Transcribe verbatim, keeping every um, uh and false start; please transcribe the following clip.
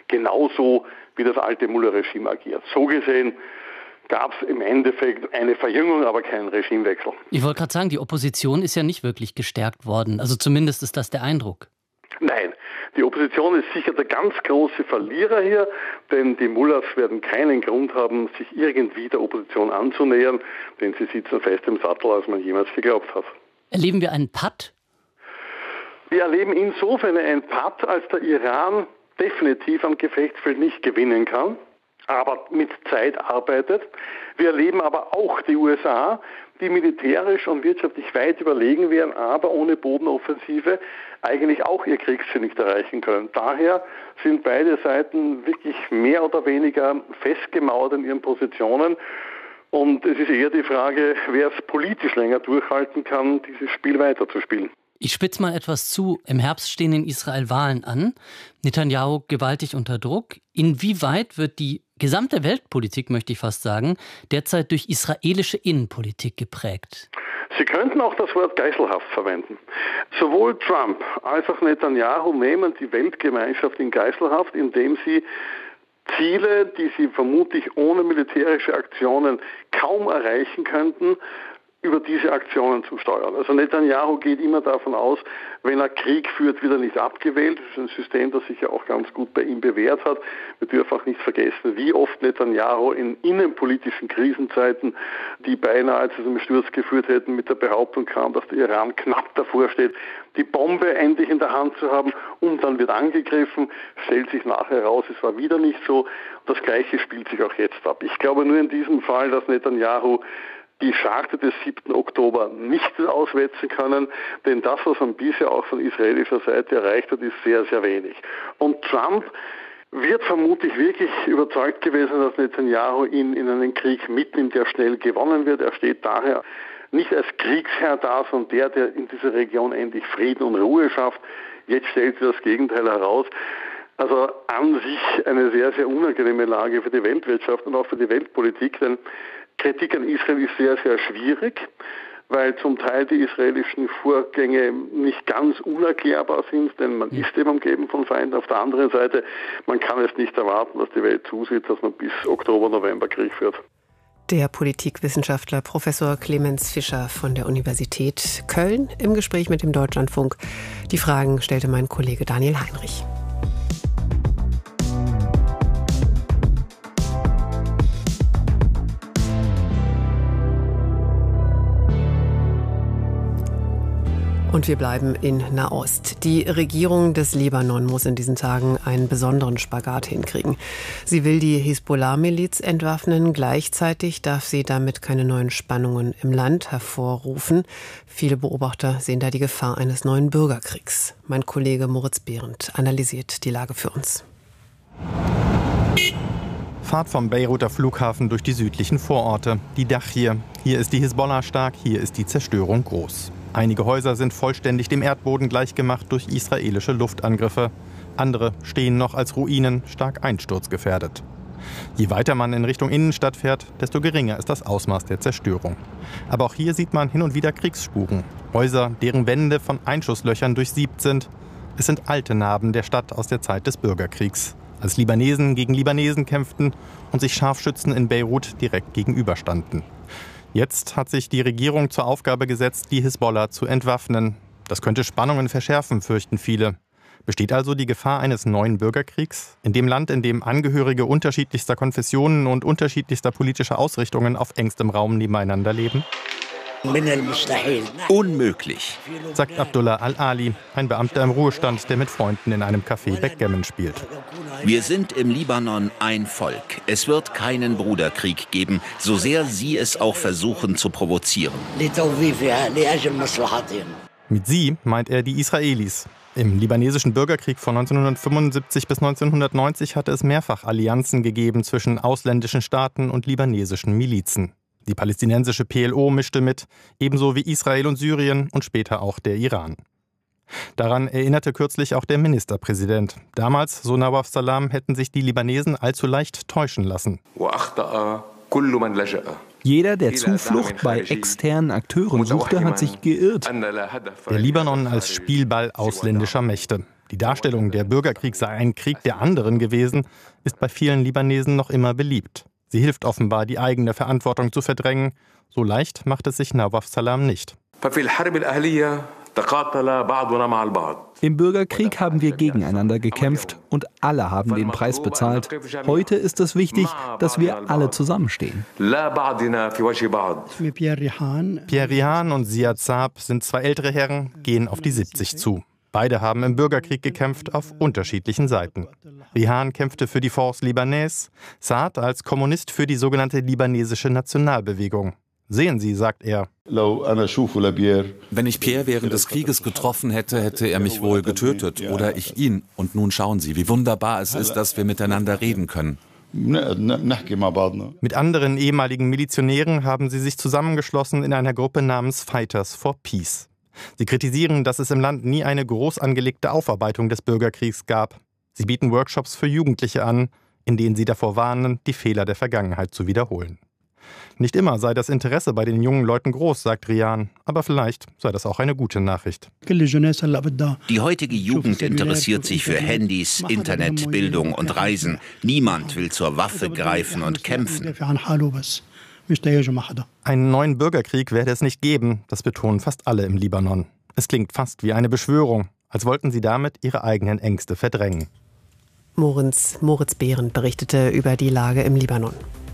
genauso wie das alte Mullah-Regime agiert. So gesehen gab es im Endeffekt eine Verjüngung, aber keinen Regimewechsel. Ich wollte gerade sagen, die Opposition ist ja nicht wirklich gestärkt worden. Also zumindest ist das der Eindruck. Nein, die Opposition ist sicher der ganz große Verlierer hier, denn die Mullahs werden keinen Grund haben, sich irgendwie der Opposition anzunähern, denn sie sitzen fest im Sattel, als man jemals geglaubt hat. Erleben wir einen Patt? Wir erleben insofern einen Patt, als der Iran definitiv am Gefechtsfeld nicht gewinnen kann, aber mit Zeit arbeitet. Wir erleben aber auch die U S A, die militärisch und wirtschaftlich weit überlegen wären, aber ohne Bodenoffensive eigentlich auch ihr Kriegsziel nicht erreichen können. Daher sind beide Seiten wirklich mehr oder weniger festgemauert in ihren Positionen. Und es ist eher die Frage, wer es politisch länger durchhalten kann, dieses Spiel weiterzuspielen. Ich spitze mal etwas zu. Im Herbst stehen in Israel Wahlen an. Netanyahu gewaltig unter Druck. Inwieweit wird die gesamte Weltpolitik, möchte ich fast sagen, derzeit durch israelische Innenpolitik geprägt? Sie könnten auch das Wort Geiselhaft verwenden. Sowohl Trump als auch Netanyahu nehmen die Weltgemeinschaft in Geiselhaft, indem sie Ziele, die sie vermutlich ohne militärische Aktionen kaum erreichen könnten, über diese Aktionen zu steuern. Also Netanyahu geht immer davon aus, wenn er Krieg führt, wird er nicht abgewählt. Das ist ein System, das sich ja auch ganz gut bei ihm bewährt hat. Wir dürfen auch nicht vergessen, wie oft Netanyahu in innenpolitischen Krisenzeiten, die beinahe zu einem Sturz geführt hätten, mit der Behauptung kam, dass der Iran knapp davor steht, die Bombe endlich in der Hand zu haben, und dann wird angegriffen, stellt sich nachher heraus, es war wieder nicht so. Das Gleiche spielt sich auch jetzt ab. Ich glaube nur in diesem Fall, dass Netanyahu die Scharte des siebten Oktober nicht auswetzen können, denn das, was man bisher auch von israelischer Seite erreicht hat, ist sehr, sehr wenig. Und Trump wird vermutlich wirklich überzeugt gewesen, dass Netanyahu ihn in einen Krieg mitnimmt, der schnell gewonnen wird. Er steht daher nicht als Kriegsherr da, sondern der, der in dieser Region endlich Frieden und Ruhe schafft. Jetzt stellt sich das Gegenteil heraus. Also an sich eine sehr, sehr unangenehme Lage für die Weltwirtschaft und auch für die Weltpolitik, denn Kritik an Israel ist sehr, sehr schwierig, weil zum Teil die israelischen Vorgänge nicht ganz unerklärbar sind, denn man ist eben umgeben von Feinden. Auf der anderen Seite, man kann es nicht erwarten, dass die Welt zusieht, dass man bis Oktober, November Krieg führt. Der Politikwissenschaftler Professor Clemens Fischer von der Universität Köln im Gespräch mit dem Deutschlandfunk. Die Fragen stellte mein Kollege Daniel Heinrich. Und wir bleiben in Nahost. Die Regierung des Libanon muss in diesen Tagen einen besonderen Spagat hinkriegen. Sie will die Hisbollah-Miliz entwaffnen. Gleichzeitig darf sie damit keine neuen Spannungen im Land hervorrufen. Viele Beobachter sehen da die Gefahr eines neuen Bürgerkriegs. Mein Kollege Moritz Behrendt analysiert die Lage für uns. Fahrt vom Beiruter Flughafen durch die südlichen Vororte. Die Dachir. Hier ist die Hisbollah stark, hier ist die Zerstörung groß. Einige Häuser sind vollständig dem Erdboden gleichgemacht durch israelische Luftangriffe. Andere stehen noch als Ruinen, stark einsturzgefährdet. Je weiter man in Richtung Innenstadt fährt, desto geringer ist das Ausmaß der Zerstörung. Aber auch hier sieht man hin und wieder Kriegsspuren. Häuser, deren Wände von Einschusslöchern durchsiebt sind. Es sind alte Narben der Stadt aus der Zeit des Bürgerkriegs, als Libanesen gegen Libanesen kämpften und sich Scharfschützen in Beirut direkt gegenüberstanden. Jetzt hat sich die Regierung zur Aufgabe gesetzt, die Hisbollah zu entwaffnen. Das könnte Spannungen verschärfen, fürchten viele. Besteht also die Gefahr eines neuen Bürgerkriegs? In dem Land, in dem Angehörige unterschiedlichster Konfessionen und unterschiedlichster politischer Ausrichtungen auf engstem Raum nebeneinander leben? Unmöglich, sagt Abdullah Al-Ali, ein Beamter im Ruhestand, der mit Freunden in einem Café Backgammon spielt. Wir sind im Libanon ein Volk. Es wird keinen Bruderkrieg geben, so sehr sie es auch versuchen zu provozieren. Mit sie meint er die Israelis. Im libanesischen Bürgerkrieg von neunzehnhundertfünfundsiebzig bis neunzehnhundertneunzig hatte es mehrfach Allianzen gegeben zwischen ausländischen Staaten und libanesischen Milizen. Die palästinensische P L O mischte mit, ebenso wie Israel und Syrien und später auch der Iran. Daran erinnerte kürzlich auch der Ministerpräsident. Damals, so Nawaf Salam, hätten sich die Libanesen allzu leicht täuschen lassen. Jeder, der Zuflucht bei externen Akteuren suchte, hat sich geirrt. Der Libanon als Spielball ausländischer Mächte. Die Darstellung, der Bürgerkrieg sei ein Krieg der anderen gewesen, ist bei vielen Libanesen noch immer beliebt. Sie hilft offenbar, die eigene Verantwortung zu verdrängen. So leicht macht es sich Nawaf Salam nicht. Im Bürgerkrieg haben wir gegeneinander gekämpft und alle haben den Preis bezahlt. Heute ist es wichtig, dass wir alle zusammenstehen. Pierre Rihan und Ziad Saab sind zwei ältere Herren, gehen auf die siebzig zu. Beide haben im Bürgerkrieg gekämpft, auf unterschiedlichen Seiten. Rihan kämpfte für die Force Libanaise, Saad als Kommunist für die sogenannte libanesische Nationalbewegung. Sehen Sie, sagt er. Wenn ich Pierre während des Krieges getroffen hätte, hätte er mich wohl getötet oder ich ihn. Und nun schauen Sie, wie wunderbar es ist, dass wir miteinander reden können. Mit anderen ehemaligen Milizionären haben sie sich zusammengeschlossen in einer Gruppe namens Fighters for Peace. Sie kritisieren, dass es im Land nie eine groß angelegte Aufarbeitung des Bürgerkriegs gab. Sie bieten Workshops für Jugendliche an, in denen sie davor warnen, die Fehler der Vergangenheit zu wiederholen. Nicht immer sei das Interesse bei den jungen Leuten groß, sagt Rihan, aber vielleicht sei das auch eine gute Nachricht. Die heutige Jugend interessiert sich für Handys, Internet, Bildung und Reisen. Niemand will zur Waffe greifen und kämpfen. Einen neuen Bürgerkrieg werde es nicht geben, das betonen fast alle im Libanon. Es klingt fast wie eine Beschwörung, als wollten sie damit ihre eigenen Ängste verdrängen. Moritz, Moritz Behrendt berichtete über die Lage im Libanon.